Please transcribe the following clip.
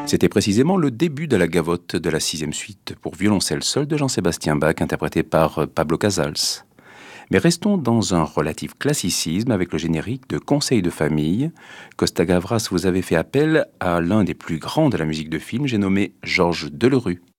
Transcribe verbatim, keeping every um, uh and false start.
C'était précisément le début de la gavotte de la sixième suite pour violoncelle seul de Jean-Sébastien Bach, interprété par Pablo Casals. Mais restons dans un relatif classicisme avec le générique de Conseil de famille. Costa Gavras, vous avez fait appel à l'un des plus grands de la musique de film, j'ai nommé Georges Delerue.